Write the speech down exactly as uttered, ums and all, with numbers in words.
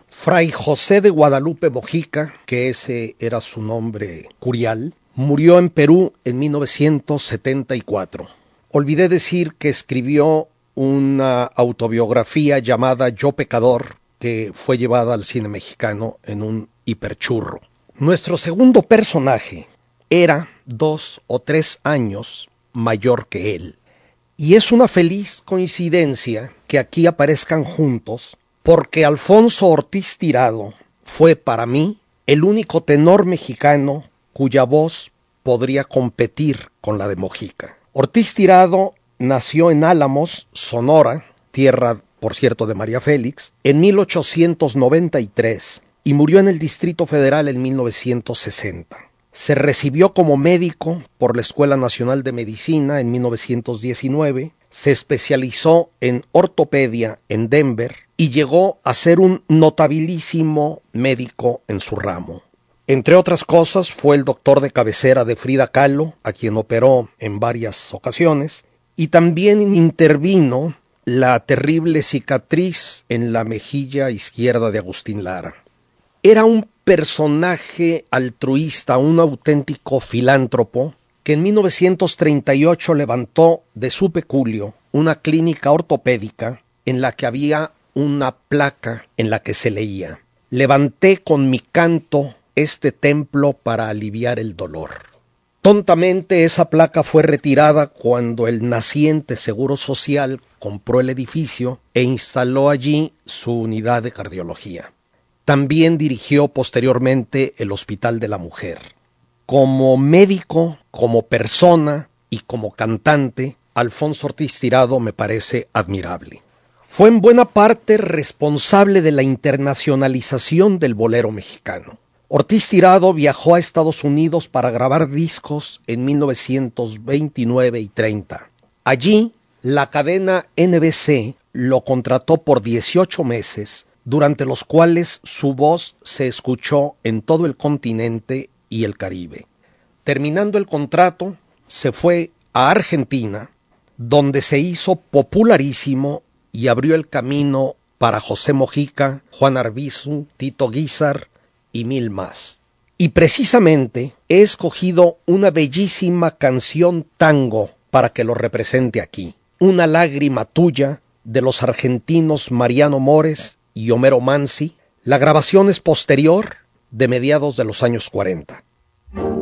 Fray José de Guadalupe Mojica, que ese era su nombre curial, murió en Perú en mil novecientos setenta y cuatro. Olvidé decir que escribió una autobiografía llamada Yo Pecador, que fue llevada al cine mexicano en un hiperchurro. Nuestro segundo personaje era dos o tres años mayor que él. Y es una feliz coincidencia que aquí aparezcan juntos, porque Alfonso Ortiz Tirado fue para mí el único tenor mexicano cuya voz podría competir con la de Mojica. Ortiz Tirado nació en Álamos, Sonora, tierra, por cierto, de María Félix, en mil ochocientos noventa y tres y murió en el Distrito Federal en mil novecientos sesenta. Se recibió como médico por la Escuela Nacional de Medicina en mil novecientos diecinueve, se especializó en ortopedia en Denver y llegó a ser un notabilísimo médico en su ramo. Entre otras cosas, fue el doctor de cabecera de Frida Kahlo, a quien operó en varias ocasiones, y también intervino la terrible cicatriz en la mejilla izquierda de Agustín Lara. Era un personaje altruista, un auténtico filántropo, que en mil novecientos treinta y ocho levantó de su peculio una clínica ortopédica en la que había una placa en la que se leía: levanté con mi canto este templo para aliviar el dolor. Tontamente esa placa fue retirada cuando el naciente Seguro Social compró el edificio e instaló allí su unidad de cardiología. También dirigió posteriormente el Hospital de la Mujer. Como médico, como persona y como cantante, Alfonso Ortiz Tirado me parece admirable. Fue en buena parte responsable de la internacionalización del bolero mexicano. Ortiz Tirado viajó a Estados Unidos para grabar discos en mil novecientos veintinueve y treinta. Allí, la cadena N B C lo contrató por dieciocho meses, durante los cuales su voz se escuchó en todo el continente y el Caribe. Terminando el contrato, se fue a Argentina, donde se hizo popularísimo y abrió el camino para José Mojica, Juan Arbizu, Tito Guízar y mil más. Y precisamente he escogido una bellísima canción tango para que lo represente aquí. Una lágrima tuya, de los argentinos Mariano Mores y Homero Mansi. La grabación es posterior, de mediados de los años cuarenta.